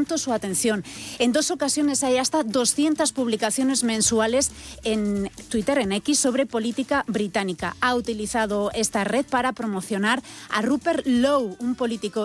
tanto su atención. En 2 ocasiones hay hasta 200 publicaciones mensuales en Twitter, en X, sobre política británica. Ha utilizado esta red para promocionar a Rupert Lowe, un político